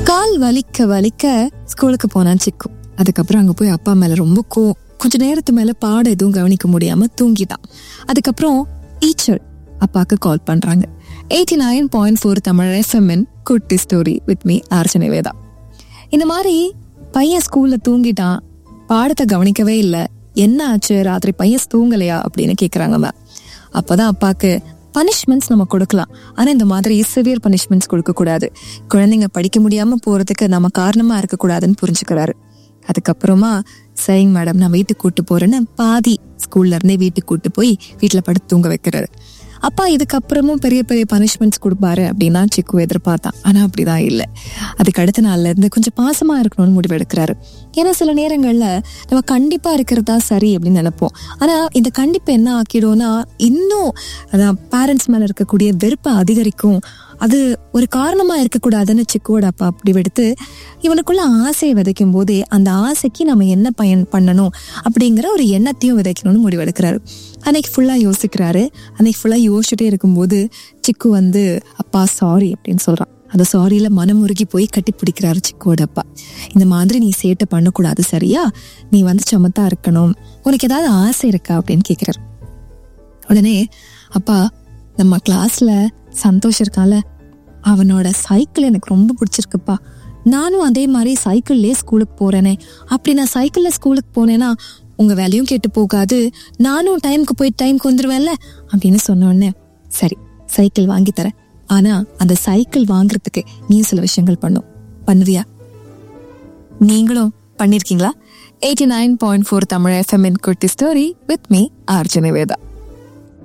கால் வலிக்க வலிக்க ஸ்கூலுக்கு போனான் சிக்கு. அதுக்கப்புறம் அங்க போய் அப்பா மேல ரொம்ப கொஞ்ச நேரத்து மேல பாடம் எதுவும் கவனிக்க முடியாம தூங்கிட்டான். அதுக்கப்புறம் டீச்சர் அப்பாக்கு கால் பண்றாங்க. 89.4 தமிழ் FM குட்டி story with me RJ Nivetha. இந்த மாதிரி பையன் ஸ்கூல்ல தூங்கிட்டான், பாடத்தை கவனிக்கவே இல்லை, என்ன ஆச்சு, ராத்திரி பையன் தூங்கலையா அப்படின்னு கேக்குறாங்க மேம். அப்பதான் அப்பாக்கு பனிஷ்மெண்ட்ஸ் நம்ம கொடுக்கலாம், ஆனா இந்த மாதிரி சிவியர் பனிஷ்மெண்ட்ஸ் கொடுக்க கூடாது, குழந்தைங்க படிக்க முடியாம போறதுக்கு நம்ம காரணமா இருக்க கூடாதுன்னு புரிஞ்சுக்கிறாரு. அதுக்கப்புறமா சரிங்க மேடம் நான் வீட்டுக்கு கூட்டு போறேன்னு பாதி ஸ்கூல்ல இருந்தே வீட்டுக்கு கூட்டு போய் வீட்டுல படுத்து தூங்க வைக்கிறாரு. அப்பா இதுக்கப்புறமும் பெரிய பெரிய பனிஷ்மெண்ட்ஸ் கொடுப்பாரு அப்படின்னா சிக்கு எதிர்பார்த்தான். ஆனா அப்படிதான் இல்லை. அதுக்கு அடுத்த நாள்ல இருந்து கொஞ்சம் பாசமா இருக்கணும்னு முடிவெடுக்கிறாரு. ஏன்னா சில நேரங்கள்ல நம்ம கண்டிப்பா இருக்கிறதா சரி அப்படின்னு நினைப்போம். ஆனா இந்த கண்டிப்பு என்ன ஆக்கிடும்னா இன்னும் அதான் பேரண்ட்ஸ் மேல இருக்கக்கூடிய வெறுப்பை அதிகரிக்கும். அது ஒரு காரணமா இருக்கக்கூடாதுன்னு சிக்குவோட அப்பா அப்படி எடுத்து இவனுக்குள்ள ஆசையை விதைக்கும் போதே அந்த ஆசைக்கு நம்ம என்ன பயன் பண்ணணும் அப்படிங்கிற ஒரு எண்ணத்தையும் விதைக்கணும்னு முடிவெடுக்கிறாரு. அன்னைக்கு ஃபுல்லா யோசிக்கிறாரு. அன்னைக்கு ஃபுல்லா யோசிச்சுட்டே இருக்கும்போது சிக்கு அப்பா சாரி அப்படின்னு சொல்றான். அந்த சாரியில மனமுருகி போய் கட்டி பிடிக்கிறாரு சிக்குவோட அப்பா. இந்த மாதிரி நீ சேட்டை பண்ணக்கூடாது சரியா, நீ சமத்தா இருக்கணும், உனக்கு ஏதாவது ஆசை இருக்கா அப்படின்னு கேட்கிறாரு. உடனே அப்பா நம்ம கிளாஸ்ல சந்தோஷ் இருக்கால, அவனோட சைக்கிள் எனக்கு ரொம்ப பிடிச்சிருக்குப்பா, நானும் அதே மாதிரி சைக்கிள்லயே ஸ்கூலுக்கு போறேனே, அப்படி நான் சைக்கிள்ல ஸ்கூலுக்கு போனேன்னா உங்க வேலையும் கேட்டு போகாது, நானும் டைமுக்கு போய் டைமுக்கு வந்துருவேன்ல அப்படின்னு சொன்ன உடனே சரி சைக்கிள் வாங்கி தரேன், ஆனா அந்த சைக்கிள் வாங்குறதுக்கு நீ சில விஷயங்கள் பண்ணுவியா? நீங்களும் பண்ணிருக்கீங்களா? 89.4 தமிழ் FM குட்டி story with me RJ Nivetha.